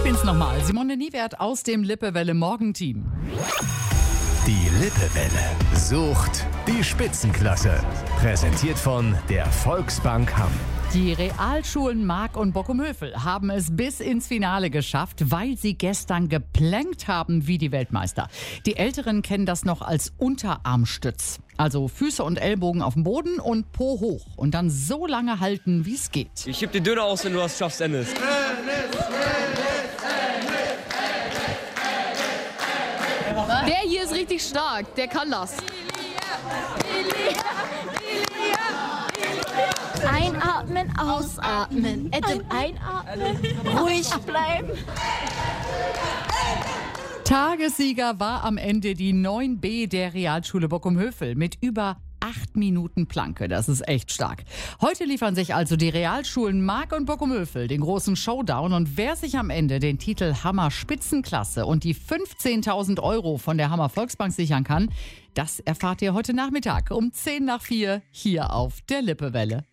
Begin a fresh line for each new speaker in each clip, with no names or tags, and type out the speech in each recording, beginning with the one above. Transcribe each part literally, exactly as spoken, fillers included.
bin's nochmal, Simone Niewert aus dem Lippewelle Morgenteam.
Die Lippewelle sucht die Spitzenklasse. Präsentiert von der Volksbank Hamm.
Die Realschulen Mark und Bockumhövel haben es bis ins Finale geschafft, weil sie gestern geplänkt haben wie die Weltmeister. Die Älteren kennen das noch als Unterarmstütz. Also Füße und Ellbogen auf dem Boden und Po hoch. Und dann so lange halten, wie es geht.
Ich heb die Döner aus, wenn du das schaffst, Ennis.
Der hier ist richtig stark, der kann das.
Einatmen, ausatmen. Adam, einatmen, ruhig bleiben.
Tagessieger war am Ende die neun B der Realschule Bockumhövel mit über acht Minuten Planke. Das ist echt stark. Heute liefern sich also die Realschulen Mark und Bockumhövel den großen Showdown. Und wer sich am Ende den Titel Hammer Spitzenklasse und die fünfzehntausend Euro von der Hammer Volksbank sichern kann, das erfahrt ihr heute Nachmittag um zehn nach vier hier auf der Lippewelle.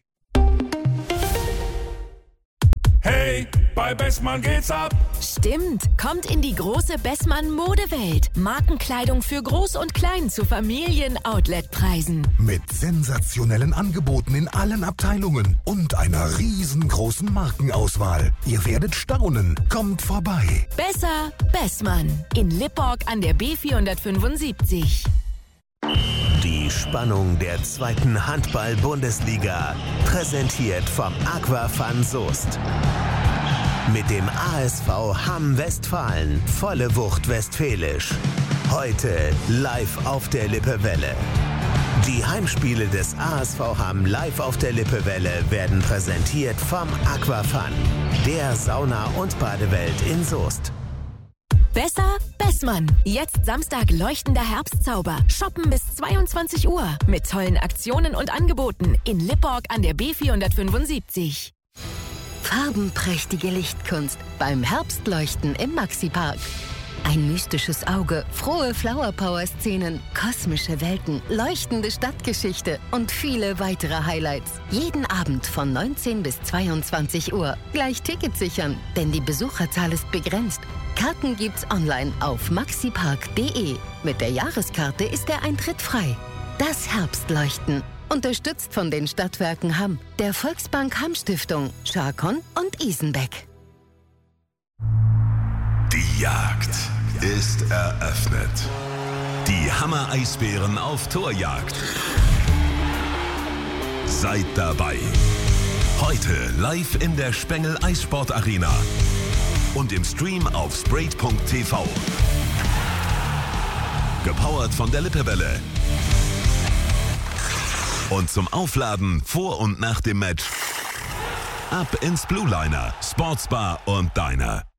Hey, bei Bessmann geht's ab.
Stimmt, kommt in die große Bessmann-Modewelt. Markenkleidung für Groß und Klein zu Familien-Outlet-Preisen.
Mit sensationellen Angeboten in allen Abteilungen und einer riesengroßen Markenauswahl. Ihr werdet staunen. Kommt vorbei.
Besser Bessmann. In Lipporg an der B vierhundertfünfundsiebzig.
Die Spannung der zweiten Handball-Bundesliga. Präsentiert vom Aquafan Soest. Mit dem A S V Hamm Westfalen. Volle Wucht Westfälisch. Heute live auf der Lippewelle. Die Heimspiele des A S V Hamm live auf der Lippewelle werden präsentiert vom Aquafan. Der Sauna- und Badewelt in Soest.
Besser Bessmann. Jetzt Samstag leuchtender Herbstzauber. Shoppen bis zweiundzwanzig Uhr. Mit tollen Aktionen und Angeboten in Lipporg an der B vierhundertfünfundsiebzig.
Farbenprächtige Lichtkunst beim Herbstleuchten im Maxi-Park. Ein mystisches Auge, frohe Flower-Power-Szenen, kosmische Welten, leuchtende Stadtgeschichte und viele weitere Highlights. Jeden Abend von neunzehn bis zweiundzwanzig Uhr. Gleich Tickets sichern, denn die Besucherzahl ist begrenzt. Karten gibt's online auf maxipark punkt de. Mit der Jahreskarte ist der Eintritt frei. Das Herbstleuchten. Unterstützt von den Stadtwerken Hamm, der Volksbank Hamm Stiftung, Scharkon und Isenbeck.
Die Jagd ist eröffnet. Die Hammer-Eisbären auf Torjagd. Seid dabei. Heute live in der Spengel Eissport Arena und im Stream auf sprayt punkt t v. Gepowert von der Lippewelle. Und zum Aufladen vor und nach dem Match ab ins Blue Liner, Sportsbar und Diner.